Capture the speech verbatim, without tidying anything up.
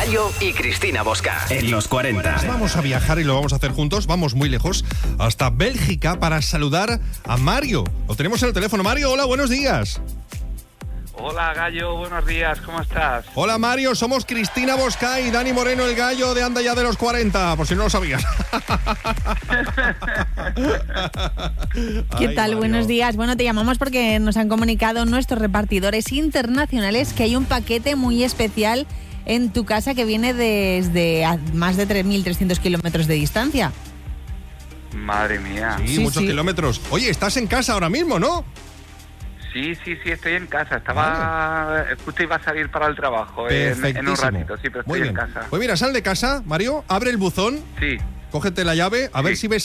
Gallo y Cristina Bosca en los cuarenta. Vamos a viajar y lo vamos a hacer juntos. Vamos muy lejos, hasta Bélgica, para saludar a Mario. Lo tenemos en el teléfono. Mario, hola, buenos días. Hola Gallo, buenos días, ¿cómo estás? Hola Mario, somos Cristina Bosca y Dani Moreno, el Gallo de Anda Ya de los cuarenta, por si no lo sabías. ¿Qué Ay, tal? Mario. Buenos días. Bueno, te llamamos porque nos han comunicado nuestros repartidores internacionales que hay un paquete muy especial en tu casa que viene desde a más de tres mil trescientos kilómetros de distancia. Madre mía. Sí, Sí, muchos sí. kilómetros. Oye, estás en casa ahora mismo, ¿no? Sí, sí, sí, estoy en casa. Estaba... Justo iba a salir para el trabajo en, en un Perfectísimo. ratito, sí, pero Muy estoy en bien. casa. Pues mira, sal de casa, Mario, abre el buzón, Sí. cógete la llave, a ver Sí. si ves